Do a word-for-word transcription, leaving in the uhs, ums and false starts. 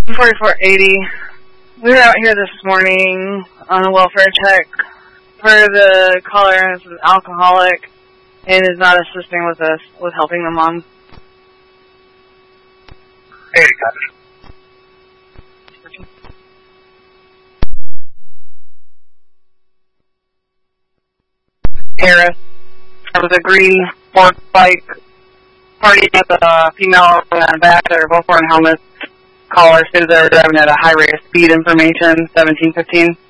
forty-four eighty. We were out here this morning on a welfare check for the caller who's an alcoholic and is not assisting with us with helping the mom. Hey, guys. Harris. There was a green sport bike party with a female in the back. They were both wearing helmets. Caller says they were driving at a high rate of speed information, seventeen fifteen.